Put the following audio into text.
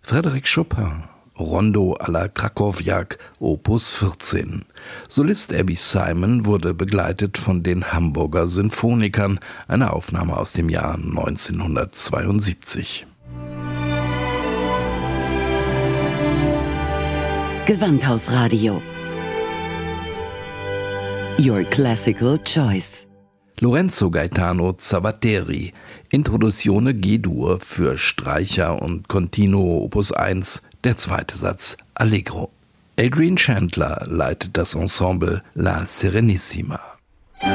Frédéric Chopin, Rondo alla Krakowiak, Opus 14. Solist Abby Simon wurde begleitet von den Hamburger Sinfonikern, eine Aufnahme aus dem Jahr 1972. Gewandhausradio. Your classical choice. Lorenzo Gaetano Zavatteri, Introduzione G-Dur für Streicher und Continuo Opus 1, der zweite Satz Allegro. Adrian Chandler leitet das Ensemble La Serenissima.